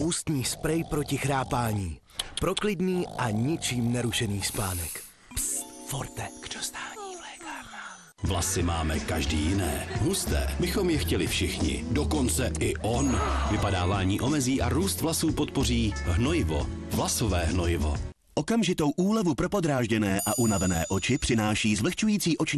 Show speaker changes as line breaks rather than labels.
Ústní sprej proti chrápání. Pro klidný a ničím nerušený spánek. Psst, Forte, k dostání v lékárnách.
Vlasy máme každý jiné. Husté bychom je chtěli všichni. Dokonce i on. Vypadávání omezí a růst vlasů podpoří hnojivo. Vlasové hnojivo.
Okamžitou úlevu pro podrážděné a unavené oči přináší zvlhčující oční